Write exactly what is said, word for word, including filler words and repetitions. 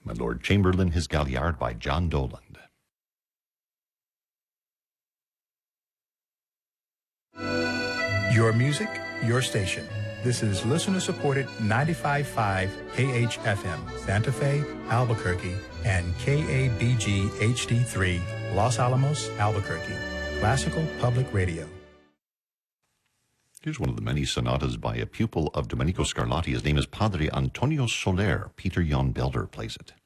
My Lord Chamberlain, his Galliard by John Doland. Your music, your station. This is listener-supported ninety-five point five K H F M, Santa Fe, Albuquerque, and K A B G H D three, Los Alamos, Albuquerque. Classical Public Radio. Here's one of the many sonatas by a pupil of Domenico Scarlatti. His name is Padre Antonio Soler. Peter Jan Belder plays it.